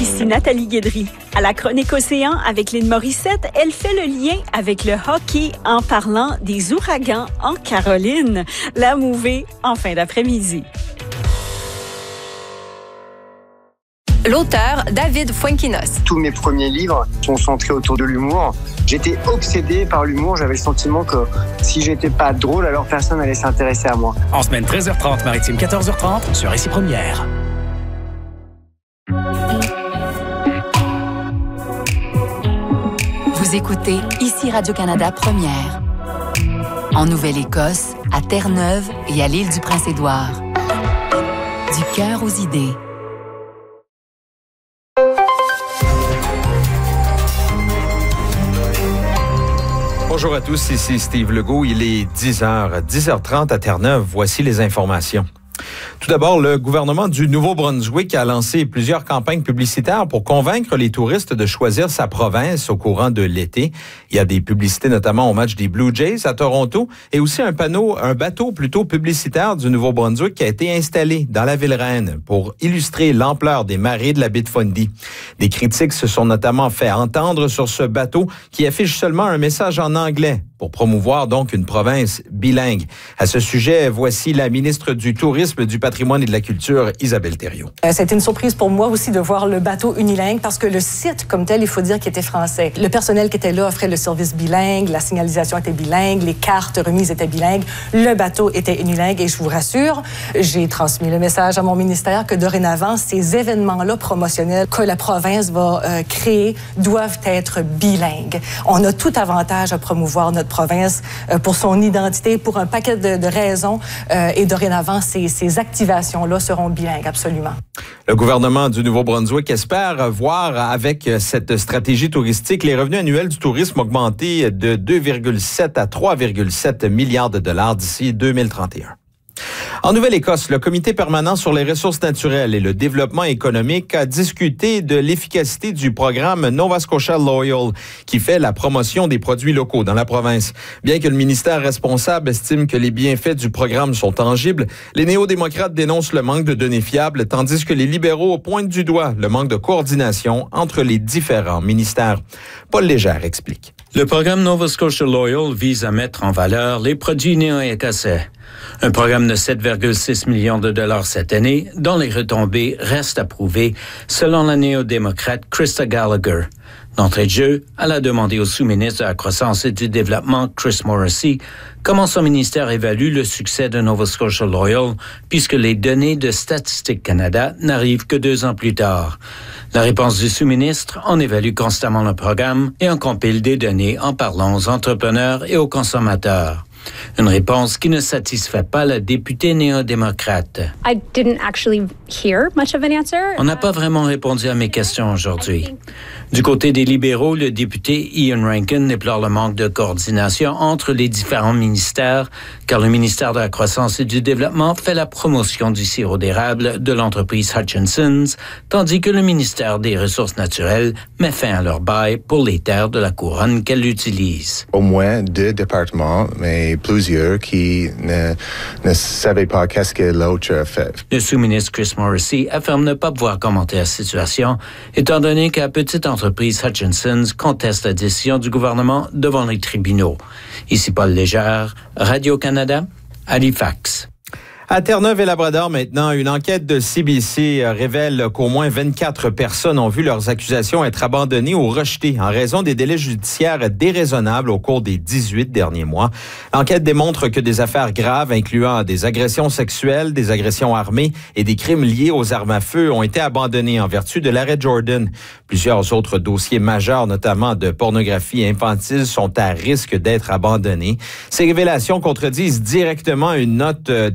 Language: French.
Ici Nathalie Guédry. À la Chronique Océan avec Lynn Morissette, elle fait le lien avec le hockey en parlant des ouragans en Caroline. La mouvée en fin d'après-midi. L'auteur David Fuenquinos. Tous mes premiers livres sont centrés autour de l'humour. J'étais obsédé par l'humour. J'avais le sentiment que si j'étais pas drôle, alors personne n'allait s'intéresser à moi. En semaine 13h30, Maritime 14h30 sur Ici Première. Vous écoutez Ici Radio-Canada Première. En Nouvelle-Écosse, à Terre-Neuve et à l'île du Prince-Édouard. Du cœur aux idées. Bonjour à tous, ici Steve Legault. Il est 10h30 à Terre-Neuve. Voici les informations. Tout d'abord, le gouvernement du Nouveau-Brunswick a lancé plusieurs campagnes publicitaires pour convaincre les touristes de choisir sa province au courant de l'été. Il y a des publicités notamment au match des Blue Jays à Toronto et aussi un bateau publicitaire du Nouveau-Brunswick qui a été installé dans la ville reine pour illustrer l'ampleur des marées de la baie de Fundy. Des critiques se sont notamment fait entendre sur ce bateau qui affiche seulement un message en anglais pour promouvoir donc une province bilingue. À ce sujet, voici la ministre du Tourisme, du Patrimoine et de la Culture, Isabelle Thériault. C'était une surprise pour moi aussi de voir le bateau unilingue parce que le site comme tel, il faut dire qu'il était français. Le personnel qui était là offrait le service bilingue, la signalisation était bilingue, les cartes remises étaient bilingues, le bateau était unilingue et je vous rassure, j'ai transmis le message à mon ministère que dorénavant, ces événements-là promotionnels que la province va créer doivent être bilingues. On a tout avantage à promouvoir notre province pour son identité, pour un paquet de raisons et dorénavant, ces activations-là seront bilingues, absolument. Le gouvernement du Nouveau-Brunswick espère voir avec cette stratégie touristique les revenus annuels du tourisme augmenter de 2,7 à 3,7 milliards de dollars d'ici 2031. En Nouvelle-Écosse, le Comité permanent sur les ressources naturelles et le développement économique a discuté de l'efficacité du programme Nova Scotia Loyal qui fait la promotion des produits locaux dans la province. Bien que le ministère responsable estime que les bienfaits du programme sont tangibles, les néo-démocrates dénoncent le manque de données fiables tandis que les libéraux pointent du doigt le manque de coordination entre les différents ministères. Paul Légère explique. Le programme Nova Scotia Loyal vise à mettre en valeur les produits néo-écossais. Un programme de 7,6 millions de dollars cette année, dont les retombées restent à prouver, selon la néo-démocrate Krista Gallagher. D'entrée de jeu, elle a demandé au sous-ministre de la Croissance et du Développement, Chris Morrissey, comment son ministère évalue le succès de Nova Scotia Loyal, puisque les données de Statistique Canada n'arrivent que 2 ans plus tard. La réponse du sous-ministre, on évalue constamment le programme et on compile des données en parlant aux entrepreneurs et aux consommateurs. Une réponse qui ne satisfait pas la députée néo-démocrate. On n'a pas vraiment répondu à mes questions aujourd'hui. Du côté des libéraux, le député Ian Rankin déplore le manque de coordination entre les différents ministères, car le ministère de la Croissance et du Développement fait la promotion du sirop d'érable de l'entreprise Hutchinson's, tandis que le ministère des Ressources naturelles met fin à leur bail pour les terres de la couronne qu'elle utilise. Au moins 2 départements, mais plusieurs qui ne savaient pas qu'est-ce que l'autre a fait. Le sous-ministre Chris Morrissey affirme ne pas pouvoir commenter la situation, étant donné que la petite entreprise Hutchinson's conteste la décision du gouvernement devant les tribunaux. Ici Paul Légère, Radio-Canada, Halifax. À Terre-Neuve et Labrador, maintenant, une enquête de CBC révèle qu'au moins 24 personnes ont vu leurs accusations être abandonnées ou rejetées en raison des délais judiciaires déraisonnables au cours des 18 derniers mois. L'enquête démontre que des affaires graves, incluant des agressions sexuelles, des agressions armées et des crimes liés aux armes à feu, ont été abandonnés en vertu de l'arrêt Jordan. Plusieurs autres dossiers majeurs, notamment de pornographie infantile, sont à risque d'être abandonnés. Ces révélations contredisent directement une note